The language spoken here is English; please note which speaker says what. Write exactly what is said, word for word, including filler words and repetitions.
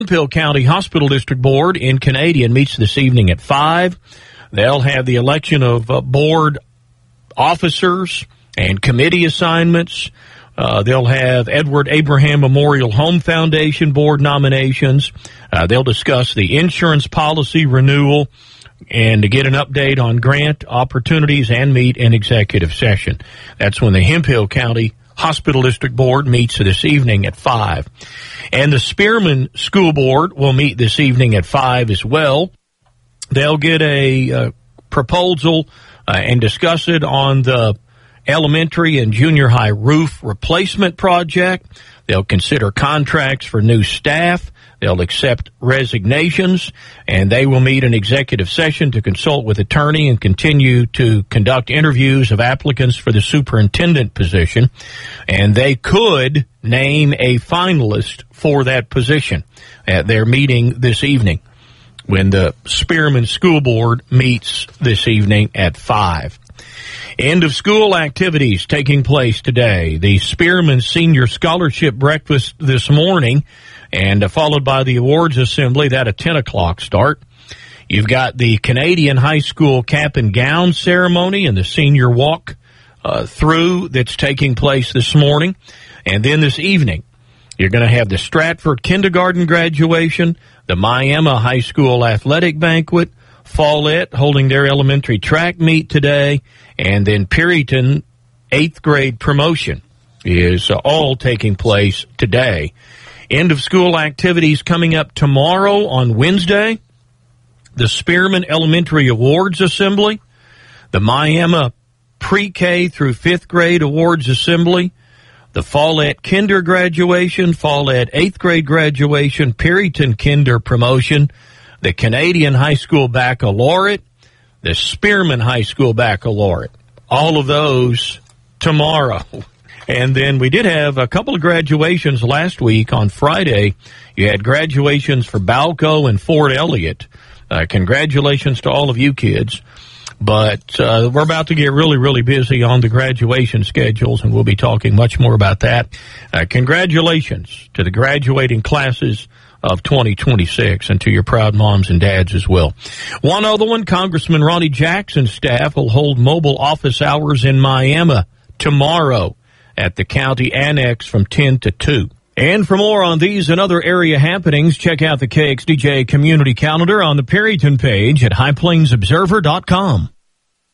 Speaker 1: Hemphill County Hospital District Board in Canadian meets this evening at five. They'll have the election of uh, board officers and committee assignments. Uh, they'll have Edward Abraham Memorial Home Foundation board nominations. Uh, they'll discuss the insurance policy renewal and to get an update on grant opportunities and meet in executive session. That's when the Hemphill County Hospital District Board meets this evening at five. And the Spearman School Board will meet this evening at five as well. They'll get a uh, proposal uh, and discuss it on the elementary and junior high roof replacement project. They'll consider contracts for new staff. They'll accept resignations, and they will meet an executive session to consult with attorney and continue to conduct interviews of applicants for the superintendent position. And they could name a finalist for that position at their meeting this evening when the Spearman School Board meets this evening at five. End of school activities taking place today. The Spearman Senior Scholarship Breakfast this morning, and uh, followed by the awards assembly, that at ten o'clock start. You've got the Canadian High School cap and gown ceremony and the senior walk uh, through that's taking place this morning. And then this evening, you're going to have the Stratford kindergarten graduation, the Miami High School athletic banquet, Follett holding their elementary track meet today, and then Perryton eighth grade promotion is uh, all taking place today. End of school activities coming up tomorrow on Wednesday. The Spearman Elementary Awards Assembly, the Miami Pre-K through fifth grade Awards Assembly, the Follett Kinder graduation, Follett eighth grade graduation, Perryton Kinder promotion, the Canadian High School Baccalaureate, the Spearman High School Baccalaureate. All of those tomorrow. And then we did have a couple of graduations last week on Friday. You had graduations for Balco and Fort Elliott. Uh, congratulations to all of you kids. But uh, we're about to get really, really busy on the graduation schedules, and we'll be talking much more about that. Uh, congratulations to the graduating classes of twenty twenty-six, and to your proud moms and dads as well. One other one, Congressman Ronnie Jackson's staff will hold mobile office hours in Miami tomorrow at the county annex from ten to two. And for more on these and other area happenings, check out the K X D J community calendar on the Perryton page at high plains observer dot com.